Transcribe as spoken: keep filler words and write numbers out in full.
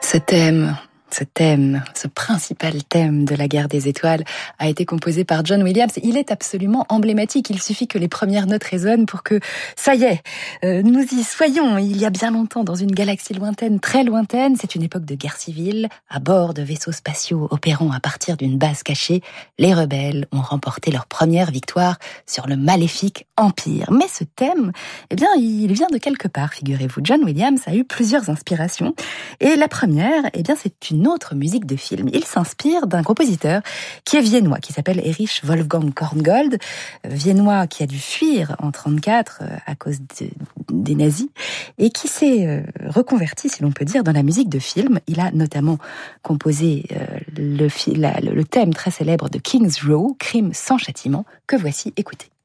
Ce thème, ce thème, ce principal thème de la guerre des étoiles a été composé par John Williams. Il est absolument emblématique. Il suffit que les premières notes résonnent pour que, ça y est, euh, nous y soyons. Il y a bien longtemps, dans une galaxie lointaine, très lointaine, c'est une époque de guerre civile. À bord de vaisseaux spatiaux opérant à partir d'une base cachée, les rebelles ont remporté leur première victoire sur le maléfique Empire. Mais ce thème, eh bien, il vient de quelque part, figurez-vous. John Williams a eu plusieurs inspirations. Et la première, eh bien, c'est une autre musique de film. Il s'inspire d'un compositeur qui est viennois, qui s'appelle Erich Wolfgang Korngold, viennois qui a dû fuir en trente-quatre à cause de, des nazis et qui s'est reconverti, si l'on peut dire, dans la musique de film. Il a notamment composé le, la, le thème très célèbre de King's Row, Crime sans châtiment, que voici, écoutez.